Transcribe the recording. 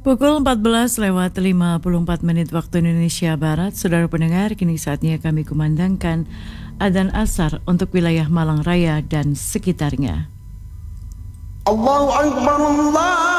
Pukul 14:54 waktu Indonesia Barat, saudara pendengar, kini saatnya kami kumandangkan adzan asar untuk wilayah Malang Raya dan sekitarnya. Allahu Akbar, Allah.